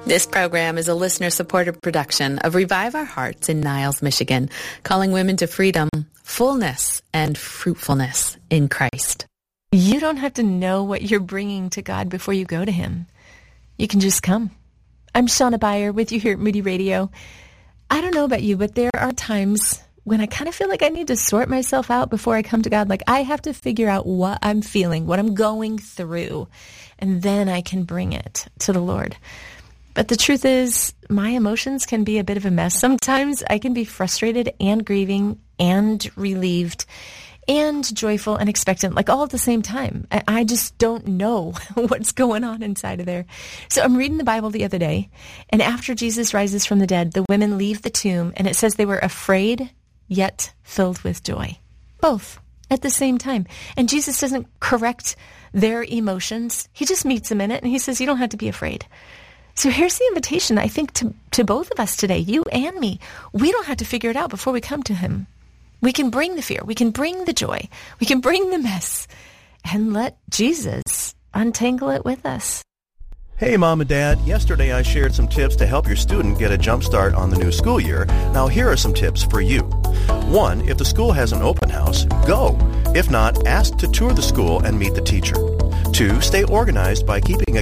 This program is a listener-supported production of Revive Our Hearts in Niles, Michigan, calling women to freedom, fullness, and fruitfulness in Christ. You don't have to know what you're bringing to God before you go to Him. You can just come. I'm Shauna Beyer with you here at Moody Radio. I don't know about you, but there are times when I kind of feel like I need to sort myself out before I come to God. Like I have to figure out what I'm feeling, what I'm going through, and then I can bring it to the Lord. But the truth is, my emotions can be a bit of a mess. Sometimes I can be frustrated and grieving and relieved and joyful and expectant, like all at the same time. I just don't know what's going on inside of there. So I'm reading the Bible the other day, and after Jesus rises from the dead, the women leave the tomb, and it says they were afraid, yet filled with joy. Both at the same time. And Jesus doesn't correct their emotions. He just meets them in it, and he says, you don't have to be afraid. So here's the invitation, I think, to both of us today, you and me. We don't have to figure it out before we come to Him. We can bring the fear. We can bring the joy. We can bring the mess and let Jesus untangle it with us. Hey, Mom and Dad. Yesterday I shared some tips to help your student get a jump start on the new school year. Now here are some tips for you. 1, if the school has an open house, go. If not, ask to tour the school and meet the teacher. 2, stay organized by keeping a